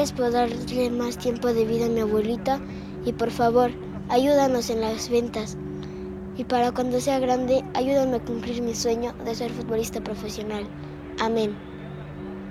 Por darle más tiempo de vida a mi abuelita y por favor, ayúdanos en las ventas. Y para cuando sea grande, ayúdame a cumplir mi sueño de ser futbolista profesional. Amén.